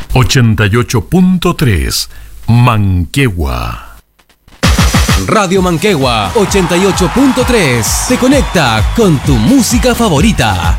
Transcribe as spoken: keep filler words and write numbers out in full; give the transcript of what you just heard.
ochenta y ocho punto tres Manquehue. Radio Manquehue ochenta y ocho punto tres te conecta con tu música favorita.